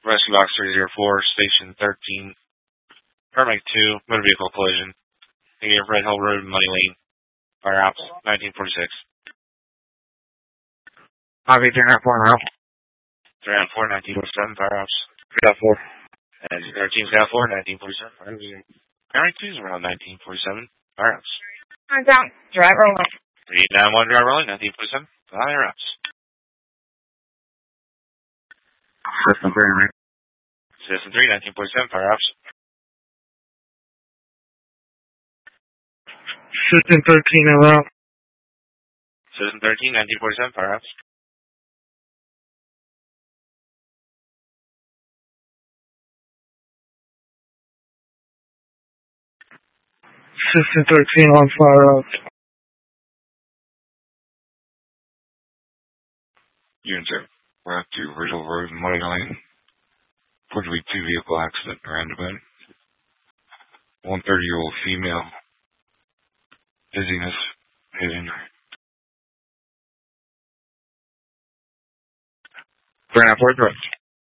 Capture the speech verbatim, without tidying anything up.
Rescue Box three zero four, Station thirteen, Permit two, motor vehicle collision. Near Red Hill Road, Money Lane. Fire Ops, nineteen forty-six. I V three nine four now. three nine four, nineteen forty-seven, Fire Ops. three nine four. And thirteen South four, nineteen forty-seven. Permit two is around nineteen forty-seven, Fire Ops. I'm down. Driver one. three nine one, driver one, nineteen forty-seven, Fire Ops. System three, right? System three, nineteen forty-seven, Fire Ops. System thirteen en route. System thirteen, nineteen forty-seven, Fire Ops. System thirteen on fire out. Unit zero. We're at two Red Hill Road, Money Lane. Reportedly two vehicle accident roundabout. One thirty-year-old female. Dizziness. Head injury. three nine four, direct.